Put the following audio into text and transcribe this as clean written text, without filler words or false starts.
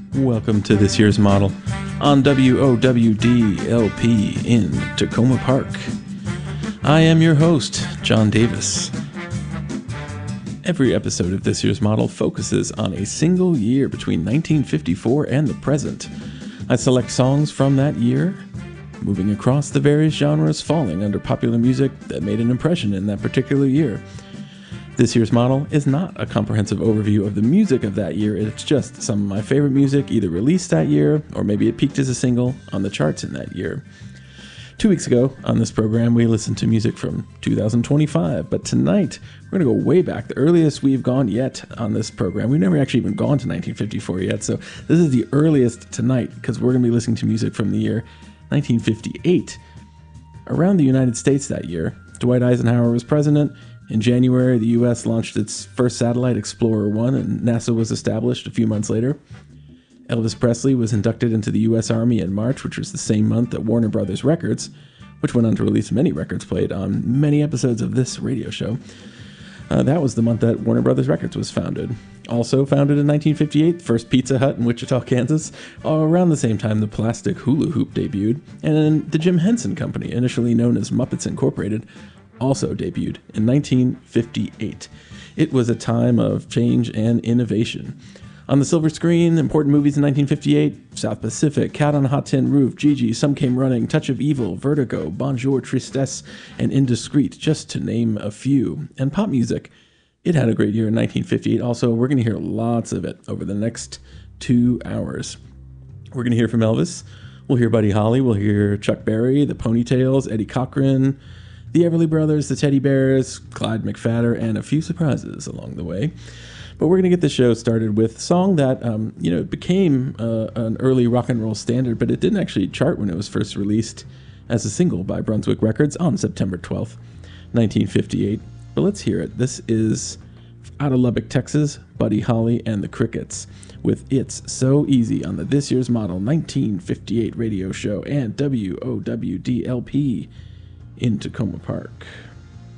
Welcome to this year's model on WOWD-LP in Tacoma Park. I am your host, John Davis. Every episode of this year's model focuses on a single year between 1954 and the present. I select songs from that year, moving across the various genres falling under popular music that made an impression in that particular year. This year's model is not a comprehensive overview of the music of that year, it's just some of my favorite music either released that year, or maybe it peaked as a single on the charts in that year. 2 weeks ago on this program we listened to music from 2025, but tonight we're going to go way back, the earliest we've gone yet on this program. We've never actually even gone to 1954 yet, so this is the earliest tonight, because we're going to be listening to music from the year 1958. Around the United States that year, Dwight Eisenhower was president. In January, the U.S. launched its first satellite, Explorer 1, and NASA was established a few months later. Elvis Presley was inducted into the U.S. Army in March, which was the same month that Warner Brothers Records, which went on to release many records played on many episodes of this radio show. That was the month that Warner Brothers Records was founded. Also founded in 1958, first Pizza Hut in Wichita, Kansas. Around the same time, the plastic hula hoop debuted, and the Jim Henson Company, initially known as Muppets Incorporated, also debuted in 1958. It was a time of change and innovation. On the silver screen, important movies in 1958, South Pacific, Cat on a Hot Tin Roof, Gigi, Some Came Running, Touch of Evil, Vertigo, Bonjour Tristesse, and Indiscreet, just to name a few. And pop music, it had a great year in 1958. Also, we're going to hear lots of it over the next 2 hours. We're going to hear from Elvis, we'll hear Buddy Holly, we'll hear Chuck Berry, the Ponytails, Eddie Cochran, the Everly Brothers, the Teddy Bears, Clyde McPhatter, and a few surprises along the way. But we're going to get the show started with a song that, became an early rock and roll standard, but it didn't actually chart when it was first released as a single by Brunswick Records on September 12th, 1958. But let's hear it. This is out of Lubbock, Texas, Buddy Holly and the Crickets with It's So Easy on the This Year's Model 1958 radio show and WOWD-LP in Tacoma Park.